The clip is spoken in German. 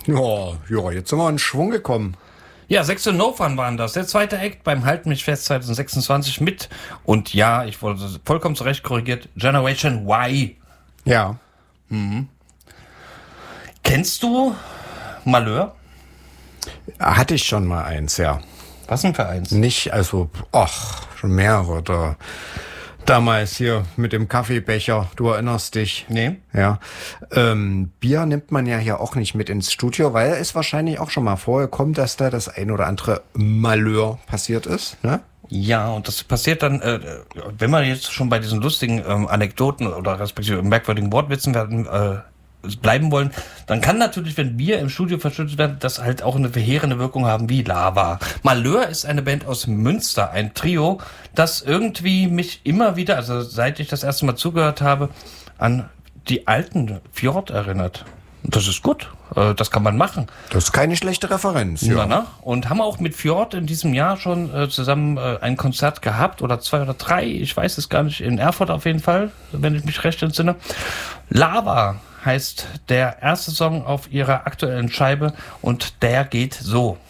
Ja, jetzt sind wir in Schwung gekommen. Ja, 6 Novern waren das. Der zweite Act beim Halt mich fest 2026 mit. Und ja, ich wurde vollkommen zurecht korrigiert. Generation Y. Ja. Kennst du Malheur? Hatte ich schon mal eins, ja. Was denn für eins? Nicht, also, schon mehrere. Damals hier mit dem Kaffeebecher, du erinnerst dich. Nee. Ja. Bier nimmt man ja hier auch nicht mit ins Studio, weil es wahrscheinlich auch schon mal vorgekommen, dass da das ein oder andere Malheur passiert ist, ne? Ja, und das passiert dann, wenn wir jetzt schon bei diesen lustigen Anekdoten oder respektive merkwürdigen Wortwitzen bleiben wollen, dann kann natürlich, wenn Bier im Studio verschüttet wird, das halt auch eine verheerende Wirkung haben wie Lava. Malheur ist eine Band aus Münster, ein Trio, das irgendwie mich immer wieder, also seit ich das erste Mal zugehört habe, an die alten Fjord erinnert. Das ist gut, das kann man machen. Das ist keine schlechte Referenz, ja. Na. Und haben auch mit Fjord in diesem Jahr schon zusammen ein Konzert gehabt oder 2 oder 3, ich weiß es gar nicht, in Erfurt auf jeden Fall, wenn ich mich recht entsinne. Lava heißt der erste Song auf ihrer aktuellen Scheibe und der geht so.